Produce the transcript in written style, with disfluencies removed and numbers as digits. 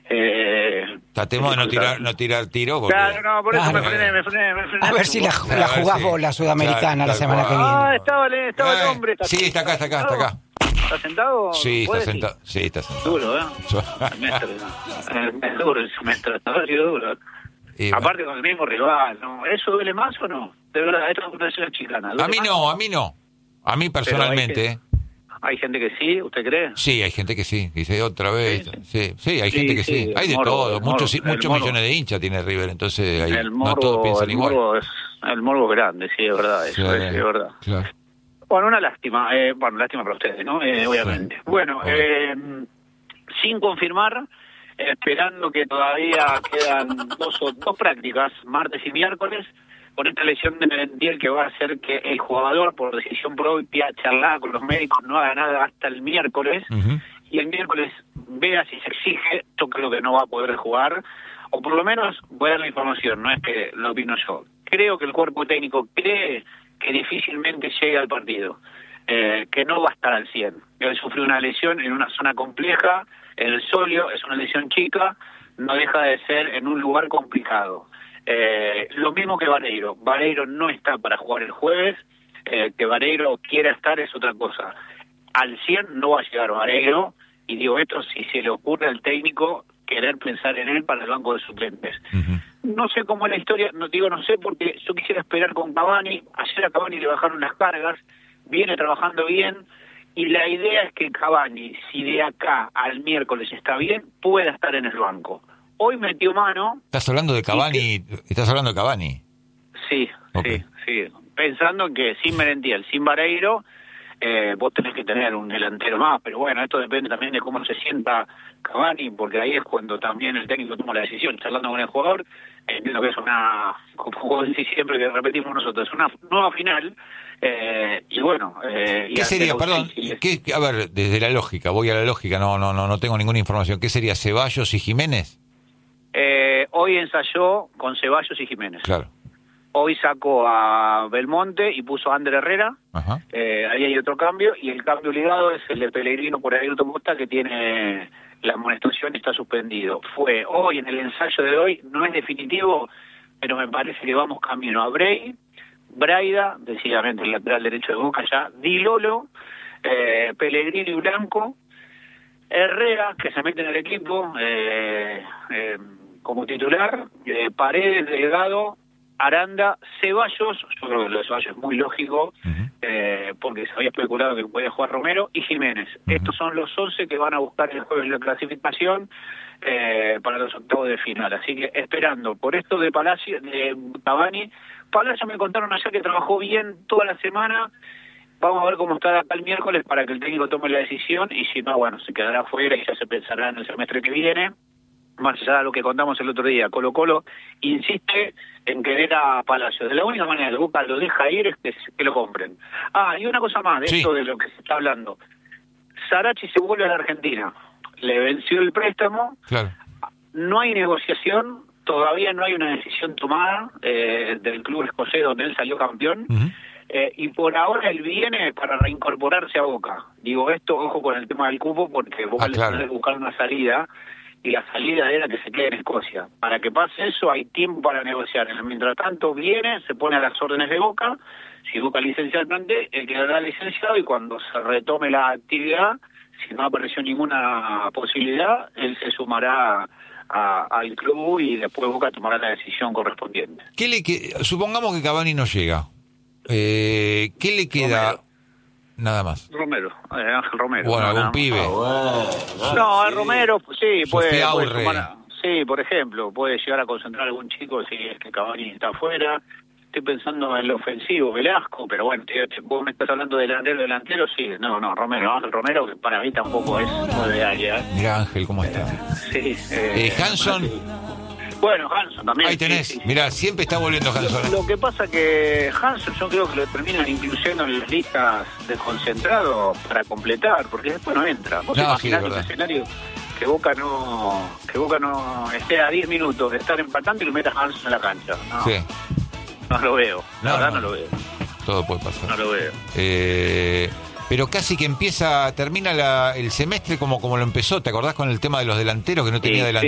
Tratemos de no tirar tiro. Porque... Claro, no, por eso me frené. A ver si la jugás vos, la Sudamericana, la semana que viene. Estaba el hombre. Sí, está acá. ¿Está sentado? Sí, está sentado. Sí, está sentado. Duro, ¿eh? Es duro el semestre, está duro. Aparte con el mismo rival, ¿no? ¿Eso duele más o no? De verdad, esto es una chicana. A mí no. A mí personalmente. ¿Hay gente que sí? ¿Usted cree? Sí, hay gente que sí. Dice otra vez. Sí, hay gente que sí. Hay de todo. Muchos millones de hinchas tiene River, entonces no todos piensan igual. El morbo es grande, sí, es verdad. Eso es verdad. Claro. Bueno, una lástima. Lástima para ustedes, ¿no? Obviamente. Sí. Bueno, sin confirmar, esperando que todavía quedan dos prácticas, martes y miércoles, con esta lesión de Merentiel que va a hacer que el jugador, por decisión propia, charlada con los médicos, no haga nada hasta el miércoles, y el miércoles vea si se exige. Yo creo que no va a poder jugar, o por lo menos voy a dar la información, no es que lo opino yo. Creo que el cuerpo técnico cree que difícilmente llegue al partido, que no va a estar al 100. Él sufrió una lesión en una zona compleja, en el sóleo, es una lesión chica, no deja de ser en un lugar complicado. Lo mismo que Vareiro. Vareiro no está para jugar el jueves, que Vareiro quiera estar es otra cosa. Al 100 no va a llegar Vareiro, y digo esto si se le ocurre al técnico querer pensar en él para el banco de suplentes. No sé cómo es la historia, no sé porque yo quisiera esperar con Cavani. Ayer a Cavani le bajaron las cargas, viene trabajando bien, y la idea es que Cavani, si de acá al miércoles está bien, pueda estar en el banco. Hoy metió mano. ¿Estás hablando de Cavani? ¿Estás hablando de Cavani? Sí, okay. Sí. Pensando que sin Merentiel, sin Vareiro, vos tenés que tener un delantero más, pero bueno, esto depende también de cómo se sienta Cavani, porque ahí es cuando también el técnico toma la decisión, charlando con el jugador. Entiendo que es como siempre que repetimos nosotros, es una nueva final, y bueno... ¿Qué sería, perdón, a ver, desde la lógica, voy a la lógica, no tengo ninguna información, ¿qué sería, Ceballos y Jiménez? Hoy ensayó con Ceballos y Jiménez. Claro. Hoy sacó a Belmonte y puso a Ander Herrera. Ahí hay otro cambio, y el cambio ligado es el de Pellegrino por Ayrton Costa, que tiene la amonestación y está suspendido. Fue hoy, en el ensayo de hoy, no es definitivo, pero me parece que vamos camino a Braida, decididamente el lateral derecho de Boca ya, Di Lolo, Pellegrino y Blanco, Herrera, que se mete en el equipo como titular, Paredes, Delgado, Aranda, Ceballos. Yo creo que lo de Ceballos es muy lógico, porque se había especulado que podía jugar Romero, y Jiménez. Estos son los 11 que van a buscar el jueves la clasificación para los octavos de final. Así que esperando por esto de Cavani. Palacio me contaron ayer que trabajó bien toda la semana. Vamos a ver cómo está acá el miércoles para que el técnico tome la decisión, y si no, bueno, se quedará fuera y ya se pensará en el semestre que viene. Más allá de lo que contamos el otro día, Colo-Colo insiste en querer a Palacios. De la única manera que Boca lo deja ir es que lo compren. Y una cosa más de esto de lo que se está hablando. Sarachi se vuelve a la Argentina. Le venció el préstamo. Claro. No hay negociación. Todavía no hay una decisión tomada del club escocés donde él salió campeón. Y por ahora él viene para reincorporarse a Boca. Digo esto, ojo con el tema del cupo, porque Boca le tiene que buscar una salida. Y la salida era que se quede en Escocia. Para que pase eso hay tiempo para negociar. Mientras tanto viene, se pone a las órdenes de Boca. Si Boca licencia al plantel, él quedará licenciado, y cuando se retome la actividad, si no apareció ninguna posibilidad, él se sumará al club, y después Boca tomará la decisión correspondiente. Supongamos que Cavani no llega. ¿Qué le queda? Romero. Nada más. Ángel Romero. Bueno, algún pibe. No, el Romero, sí, puede sumar, sí, por ejemplo, puede llegar a concentrar a algún chico si es que Cavani está afuera. Estoy pensando en el ofensivo, Velasco, pero bueno, vos me estás hablando de delantero, sí. No, Ángel Romero, que para mí tampoco es 9 área. Mirá, Ángel, ¿cómo está? Sí. Hanson. Bueno, Hanson también. Ahí tenés, sí. Mirá, siempre está volviendo Hanson. Lo que pasa que Hanson yo creo que lo terminan incluyendo en las listas de concentrado para completar, porque después no entra. Vos imaginás un escenario que Boca no esté a 10 minutos de estar empatando y lo metas a Hanson en la cancha. No, sí. No lo veo, la verdad no lo veo. Todo puede pasar. No lo veo. Pero casi que termina el semestre como lo empezó. ¿Te acordás con el tema de los delanteros, que no tenía delanteros?